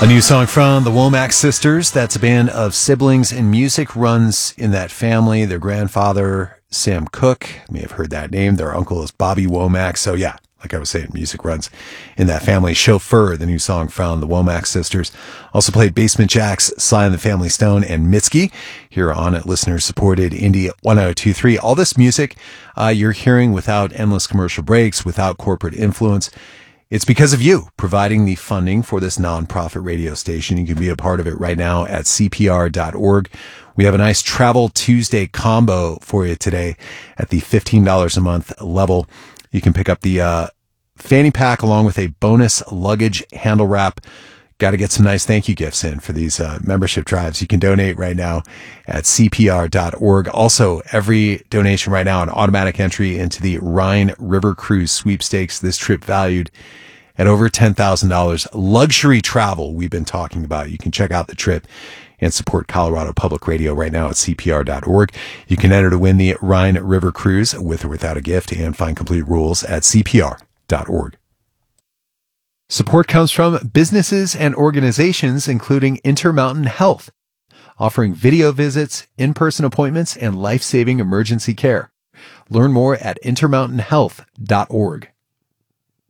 A new song from the Womack Sisters. That's a band of siblings, and music runs in that family. Their grandfather, Sam Cooke, may have heard that name. Their uncle is Bobby Womack. So yeah, like I was saying, music runs in that family. Chauffeur, the new song from the Womack Sisters. Also played Basement Jaxx, Sly and the Family Stone, and Mitski here on listener-supported Indie 1023. All this music you're hearing without endless commercial breaks, without corporate influence. It's because of you providing the funding for this nonprofit radio station. You can be a part of it right now at CPR.org. We have a nice Travel Tuesday combo for you today at the $15 a month level. You can pick up the fanny pack along with a bonus luggage handle wrap. Got to get some nice thank you gifts in for these membership drives. You can donate right now at CPR.org. Also, every donation right now, an automatic entry into the Rhine River Cruise sweepstakes. This trip valued at over $10,000. Luxury travel we've been talking about. You can check out the trip and support Colorado Public Radio right now at CPR.org. You can enter to win the Rhine River Cruise with or without a gift and find complete rules at CPR.org. Support comes from businesses and organizations, including Intermountain Health, offering video visits, in-person appointments, and life-saving emergency care. Learn more at intermountainhealth.org.